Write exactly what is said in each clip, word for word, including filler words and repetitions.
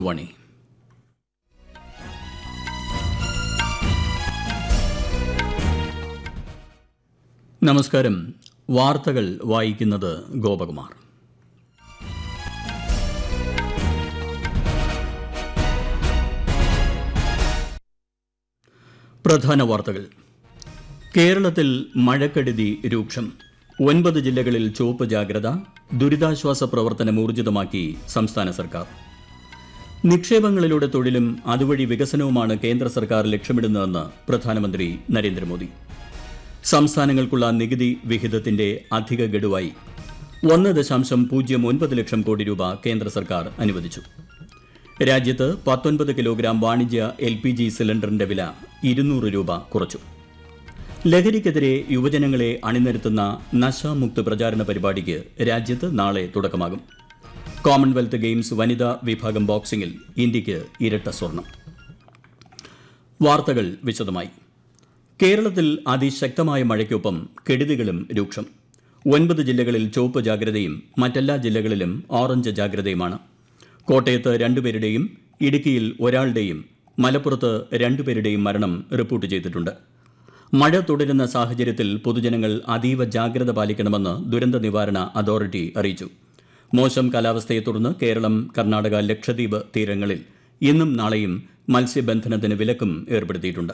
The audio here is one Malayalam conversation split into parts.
വണി. നമസ്കാരം. വാർത്തകൾ വായിക്കുന്നത് ഗോപകുമാർ. പ്രധാന വാർത്തകൾ. കേരളത്തിൽ മഴക്കെടുതി രൂക്ഷം. ഒൻപത് ജില്ലകളിൽ ചുവപ്പ് ജാഗ്രത. ദുരിതാശ്വാസ പ്രവർത്തനം ഊർജിതമാക്കി സംസ്ഥാന സർക്കാർ. നിക്ഷേപങ്ങളിലൂടെ തൊഴിലും അതുവഴി വികസനവുമാണ് കേന്ദ്ര സർക്കാർ ലക്ഷ്യമിടുന്നതെന്ന് പ്രധാനമന്ത്രി നരേന്ദ്രമോദി. സംസ്ഥാനങ്ങൾക്കുള്ള നികുതി വിഹിതത്തിന്റെ അധിക ഗഡുവായി ഒന്ന് ദശാംശം പൂജ്യം ഒൻപത് ലക്ഷം കോടി രൂപ കേന്ദ്ര സർക്കാർ അനുവദിച്ചു. രാജ്യത്ത് പത്തൊൻപത് കിലോഗ്രാം വാണിജ്യ എൽ പി ജി സിലിണ്ടറിന്റെ വില ഇരുന്നൂറ് രൂപ കുറച്ചു. ലഹരിക്കെതിരെ യുവജനങ്ങളെ അണിനിരത്തുന്ന നശാമുക്ത് പ്രചാരണ പരിപാടിക്ക് രാജ്യത്ത് നാളെ തുടക്കമാകും. കോമൺവെൽത്ത് ഗെയിംസ് വനിതാ വിഭാഗം ബോക്സിംഗിൽ ഇന്ത്യയ്ക്ക് ഇരട്ട സ്വർണം. വാർത്തകൾ വിശദമായി. കേരളത്തിൽ അതിശക്തമായ മഴയ്ക്കൊപ്പം കെടുതികളും രൂക്ഷം. ഒൻപത് ജില്ലകളിൽ ചുവപ്പ് ജാഗ്രതയും മറ്റെല്ലാ ജില്ലകളിലും ഓറഞ്ച് ജാഗ്രതയുമാണ്. കോട്ടയത്ത് രണ്ടുപേരുടെയും ഇടുക്കിയിൽ ഒരാളുടെയും മലപ്പുറത്ത് രണ്ടുപേരുടെയും മരണം റിപ്പോർട്ട് ചെയ്തിട്ടുണ്ട്. മഴ തുടരുന്ന സാഹചര്യത്തിൽ പൊതുജനങ്ങൾ അതീവ ജാഗ്രത പാലിക്കണമെന്ന് ദുരന്ത നിവാരണ അതോറിറ്റി അറിയിച്ചു. മോശം കാലാവസ്ഥയെ തുടർന്ന് കേരളം, കർണാടക, ലക്ഷദ്വീപ് തീരങ്ങളിൽ ഇന്നും നാളെയും മത്സ്യബന്ധനത്തിന് വിലക്കും ഏർപ്പെടുത്തിയിട്ടുണ്ട്.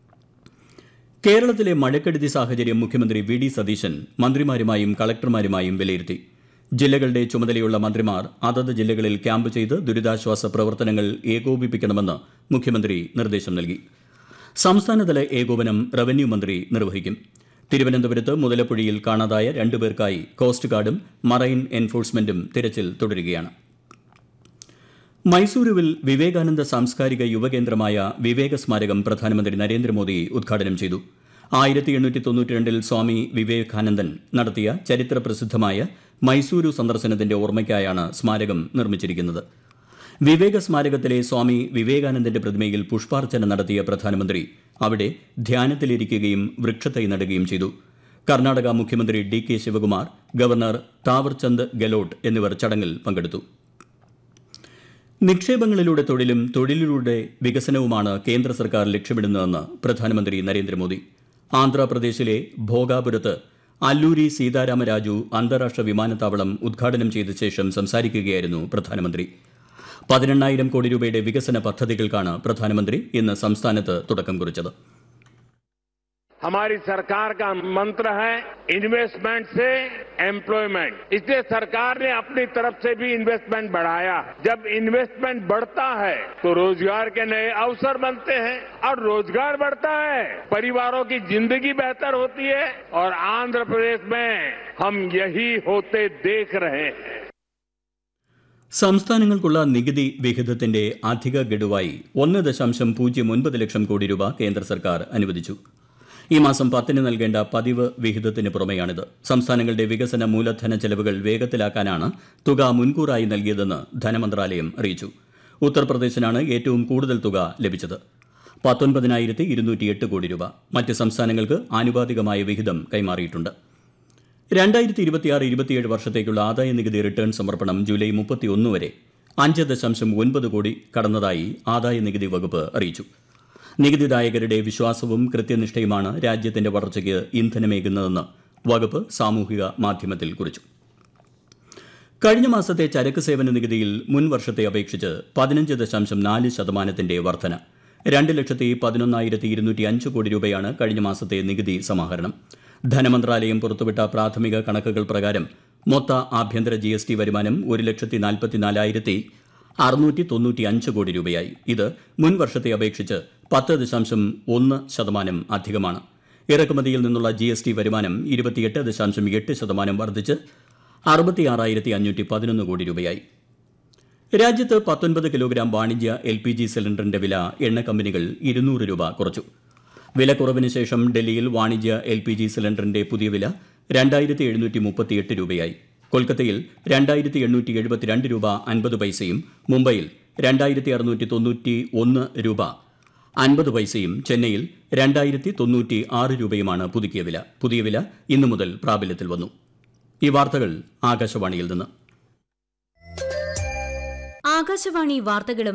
കേരളത്തിലെ മഴക്കെടുതി സാഹചര്യം മുഖ്യമന്ത്രി വി ഡി സതീശൻ മന്ത്രിമാരുമായും കളക്ടർമാരുമായും വിലയിരുത്തി. ജില്ലകളുടെ ചുമതലയുള്ള മന്ത്രിമാർ അതത് ജില്ലകളിൽ ക്യാമ്പ് ചെയ്ത് ദുരിതാശ്വാസ പ്രവർത്തനങ്ങൾ ഏകോപിപ്പിക്കണമെന്ന് മുഖ്യമന്ത്രി നിർദ്ദേശം നൽകി. സംസ്ഥാനതല ഏകോപനം റവന്യൂ മന്ത്രി നിർവഹിക്കും. തിരുവനന്തപുരത്ത് മുതലപ്പുഴയിൽ കാണാതായ രണ്ടുപേർക്കായി കോസ്റ്റ് ഗാർഡും മറൈൻ എൻഫോഴ്സ്മെന്റും തിരച്ചിൽ തുടരുകയാണ്. മൈസൂരുവിൽ വിവേകാനന്ദ സാംസ്കാരിക യുവകേന്ദ്രമായ വിവേക സ്മാരകം പ്രധാനമന്ത്രി നരേന്ദ്രമോദി ഉദ്ഘാടനം ചെയ്തു. ആയിരത്തി എണ്ണൂറ്റി തൊണ്ണൂറ്റി രണ്ടിൽ സ്വാമി വിവേകാനന്ദൻ നടത്തിയ ചരിത്ര പ്രസിദ്ധമായ മൈസൂരു സന്ദർശനത്തിന്റെ ഓർമ്മയ്ക്കായാണ് സ്മാരകം നിർമ്മിച്ചിരിക്കുന്നത്. വിവേക സ്മാരകത്തിലെ സ്വാമി വിവേകാനന്ദന്റെ പ്രതിമയിൽ പുഷ്പാർച്ചന നടത്തിയ പ്രധാനമന്ത്രി അവിടെ ധ്യാനത്തിലിരിക്കുകയും വൃക്ഷത്തൈ നടുകയും ചെയ്തു. കർണാടക മുഖ്യമന്ത്രി D K Shivakumar, governor Thawarchand Gehlot എന്നിവർ ചടങ്ങിൽ പങ്കെടുത്തു. നിക്ഷേപങ്ങളിലൂടെ തൊഴിലും തൊഴിലിലൂടെ വികസനവുമാണ് കേന്ദ്ര സർക്കാർ ലക്ഷ്യമിടുന്നതെന്ന് പ്രധാനമന്ത്രി നരേന്ദ്രമോദി. ആന്ധ്രാപ്രദേശിലെ ഭോഗാപുരത്ത് അല്ലൂരി സീതാരാമരാജു അന്താരാഷ്ട്ര വിമാനത്താവളം ഉദ്ഘാടനം ചെയ്ത ശേഷം സംസാരിക്കുകയായിരുന്നു പ്രധാനമന്ത്രി. പതിനെണ്ണായിരം കോടി രൂപയുടെ വികസന പദ്ധതികൾക്കാണ് പ്രധാനമന്ത്രി ഇന്ന് സംസ്ഥാനത്ത് തുടക്കം കുറിച്ചത്. हमारी सरकार का मंत्र है इन्वेस्टमेंट से एम्प्लॉयमेंट. इसलिए सरकार ने अपनी तरफ से भी इन्वेस्टमेंट बढ़ाया. जब इन्वेस्टमेंट बढ़ता है तो रोजगार के नए अवसर बनते हैं और रोजगार बढ़ता है, परिवारों की जिंदगी बेहतर होती है और आंध्र प्रदेश में हम यही होते देख रहे हैं. സംസ്ഥാനങ്ങൾക്കുള്ള നികുതി വിഹിതത്തിന്റെ അധിക ഗഡുവായി ഒന്ന് ദശാംശം പൂജ്യം ഒൻപത് ലക്ഷം കോടി രൂപ കേന്ദ്ര സർക്കാർ അനുവദിച്ചു. ഈ മാസം പത്തിന് നൽകേണ്ട പതിവ് വിഹിതത്തിന് പുറമെയാണിത്. സംസ്ഥാനങ്ങളുടെ വികസന മൂലധന ചെലവുകൾ വേഗത്തിലാക്കാനാണ് തുക മുൻകൂറായി നൽകിയതെന്ന് ധനമന്ത്രാലയം അറിയിച്ചു. ഉത്തർപ്രദേശിനാണ് ഏറ്റവും കൂടുതൽ തുക ലഭിച്ചത്, പത്തൊൻപതിനായിരത്തി ഇരുന്നൂറ്റി എട്ട് കോടി രൂപ. മറ്റ് സംസ്ഥാനങ്ങൾക്ക് ആനുപാതികമായ വിഹിതം കൈമാറിയിട്ടുണ്ട്. രണ്ടായിരത്തി ഇരുപത്തിയാറ് ഇരുപത്തിയേഴ് വർഷത്തേക്കുള്ള ആദായ നികുതി റിട്ടേൺ സമർപ്പണം ജൂലൈ മുപ്പത്തിയൊന്ന് വരെ അഞ്ച് ദശാംശം ഒൻപത് കോടി കടന്നതായി ആദായ നികുതി വകുപ്പ് അറിയിച്ചു. നികുതിദായകരുടെ വിശ്വാസവും കൃത്യനിഷ്ഠയുമാണ് രാജ്യത്തിന്റെ വളർച്ചയ്ക്ക് ഇന്ധനമേകുന്നതെന്ന് വകുപ്പ് സാമൂഹിക മാധ്യമത്തിൽ കുറിച്ചു. കഴിഞ്ഞ മാസത്തെ ചരക്ക് സേവന നികുതിയിൽ മുൻ വർഷത്തെ അപേക്ഷിച്ച് പതിനഞ്ച് ദശാംശം നാല് ശതമാനത്തിന്റെ വർധന. രണ്ട് ലക്ഷത്തി പതിനൊന്നായിരത്തി ഇരുന്നൂറ്റി അഞ്ച് കോടി രൂപയാണ് കഴിഞ്ഞ മാസത്തെ നികുതി സമാഹരണം. ധനമന്ത്രാലയം പുറത്തുവിട്ട പ്രാഥമിക കണക്കുകൾ പ്രകാരം മൊത്ത ആഭ്യന്തര ജി എസ് ടി വരുമാനം ഒരു ലക്ഷത്തി നാൽപ്പത്തിനാലായിരത്തി അറുന്നൂറ്റി തൊണ്ണൂറ്റി അഞ്ച് കോടി രൂപയായി. ഇത് മുൻ വർഷത്തെ അപേക്ഷിച്ച് പത്ത് ദശാംശം ഒന്ന് ശതമാനം അധികമാണ്. ഇറക്കുമതിയിൽ നിന്നുള്ള ജി എസ് ടി വരുമാനം ഇരുപത്തിയെട്ട് ദശാംശം എട്ട് ശതമാനം വർദ്ധിച്ച് അറുപത്തിയാറായിരത്തി അഞ്ഞൂറ്റി പതിനൊന്ന് കോടി രൂപയായി. രാജ്യത്ത് പത്തൊൻപത് കിലോഗ്രാം വാണിജ്യ എൽ പി ജി സിലിണ്ടറിന്റെ വില എണ്ണ കമ്പനികൾ ഇരുന്നൂറ് രൂപ കുറച്ചു. വിലക്കുറവിന് ശേഷം ഡൽഹിയിൽ വാണിജ്യ എൽ പി ജി സിലിണ്ടറിന്റെ പുതിയ വില രണ്ടായിരത്തി എഴുന്നൂറ്റി മുപ്പത്തിയെട്ട് രൂപയായി. കൊൽക്കത്തയിൽ രണ്ടായിരത്തി എണ്ണൂറ്റി എഴുപത്തിരണ്ട് രൂപ അൻപത് പൈസയും മുംബൈയിൽ രണ്ടായിരത്തി അറുന്നൂറ്റി തൊണ്ണൂറ്റി ഒന്ന് രൂപ അൻപത് പൈസയും ചെന്നൈയിൽ രണ്ടായിരത്തി തൊണ്ണൂറ്റി ആറ് രൂപയുമാണ് പുതുക്കിയ വില. പുതിയ വില ഇന്നു മുതൽ പ്രാബല്യത്തിൽ വന്നു. ഈ വാർത്തകൾ ആകാശവാണിയിൽ നിന്ന്. ആകാശവാണി വാർത്തകളും